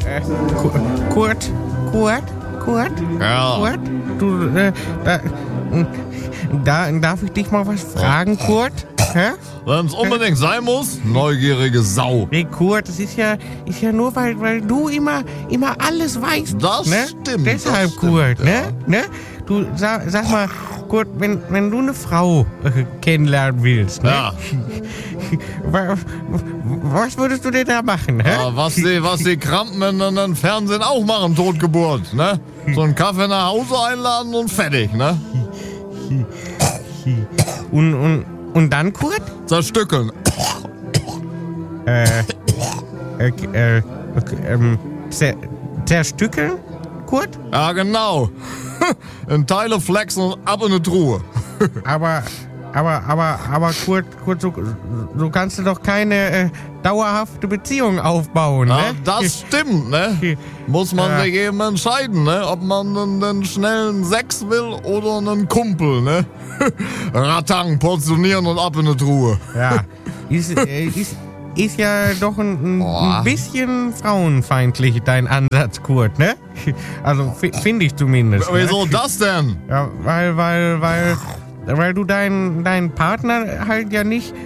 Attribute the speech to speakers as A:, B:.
A: Kurt?
B: Ja.
A: Kurt? Du, darf ich dich mal was fragen, Kurt? Hä?
B: Wenn es unbedingt sein muss, neugierige Sau.
A: Nee, Kurt, das ist ja nur, weil du immer alles weißt.
B: Das
A: ne?
B: stimmt.
A: Deshalb,
B: das stimmt,
A: Kurt,
B: ja.
A: ne? Du, sag mal, Kurt, wenn du eine Frau kennenlernen willst, ne?
B: Ja.
A: Was würdest du denn da machen, hä?
B: Ja, was die Krampen in den Fernsehen auch machen, Totgeburt, ne? So einen Kaffee nach Hause einladen und fertig, ne?
A: Und dann, Kurt?
B: Zerstückeln.
A: Zerstückeln, Kurt?
B: Ja, genau. In Teile flexen und ab in eine Truhe.
A: Aber Kurt, so kannst du doch keine dauerhafte Beziehung aufbauen,
B: Ja,
A: ne?
B: das stimmt, ne? Muss man sich eben entscheiden, ne? Ob man einen schnellen Sex will oder einen Kumpel, ne? Ratang, portionieren und ab in eine Truhe.
A: Ja, ist ja doch ein bisschen frauenfeindlich, dein Ansatz, Kurt, ne? Also, finde ich zumindest.
B: Wieso
A: ne?
B: das denn?
A: Ja, weil du deinen Partner halt ja nicht